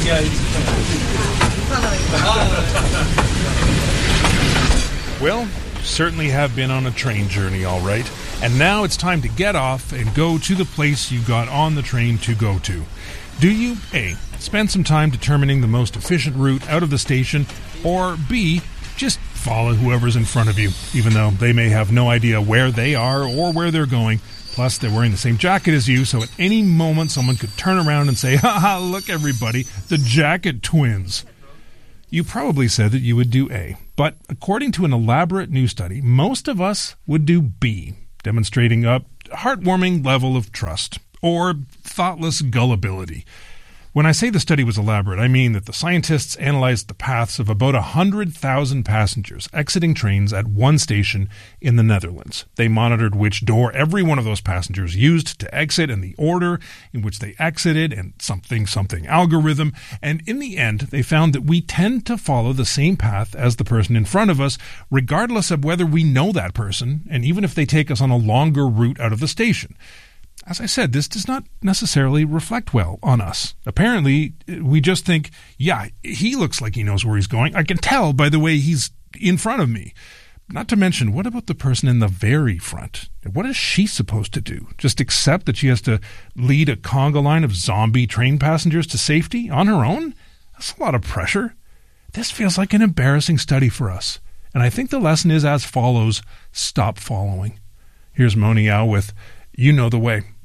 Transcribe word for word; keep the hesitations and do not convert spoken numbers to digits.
Well, certainly have been on a train journey, all right. And now it's time to get off and go to the place you got on the train to go to. Do you, A, spend some time determining the most efficient route out of the station, or B, just follow whoever's in front of you, even though they may have no idea where they are or where they're going. Plus, they're wearing the same jacket as you, so at any moment someone could turn around and say, "Ha ha, look everybody, the jacket twins." You probably said that you would do A, but according to an elaborate new study, most of us would do B, demonstrating a heartwarming level of trust, or thoughtless gullibility. When I say the study was elaborate, I mean that the scientists analyzed the paths of about one hundred thousand passengers exiting trains at one station in the Netherlands. They monitored which door every one of those passengers used to exit and the order in which they exited and something something algorithm. And in the end, they found that we tend to follow the same path as the person in front of us, regardless of whether we know that person, and even if they take us on a longer route out of the station. As I said, this does not necessarily reflect well on us. Apparently, we just think, yeah, he looks like he knows where he's going. I can tell by the way he's in front of me. Not to mention, what about the person in the very front? What is she supposed to do? Just accept that she has to lead a conga line of zombie train passengers to safety on her own? That's a lot of pressure. This feels like an embarrassing study for us. And I think the lesson is as follows: stop following. Here's Monial with You Know the Way.